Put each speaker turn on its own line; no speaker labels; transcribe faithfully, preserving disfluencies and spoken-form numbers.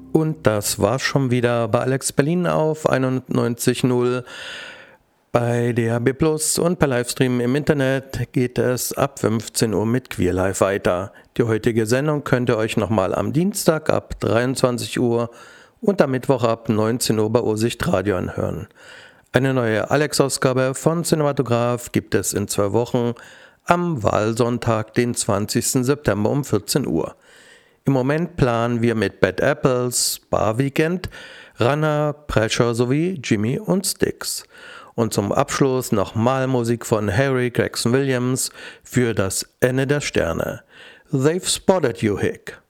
Und das war's schon wieder bei Alex Berlin auf einundneunzig Komma null. Bei D A B Plus und per Livestream im Internet geht es ab fünfzehn Uhr mit Queer Live weiter. Die heutige Sendung könnt ihr euch nochmal am Dienstag ab dreiundzwanzig Uhr und am Mittwoch ab neunzehn Uhr bei Ursicht Radio anhören. Eine neue Alex-Ausgabe von Cinematograph gibt es in zwei Wochen am Wahlsonntag, den zwanzigsten September um vierzehn Uhr. Im Moment planen wir mit Bad Apples, Bar Weekend, Runner, Pressure sowie Jimmy und Styx. Und zum Abschluss nochmal Musik von Harry Gregson Williams für das Ende der Sterne. They've spotted you, Hick.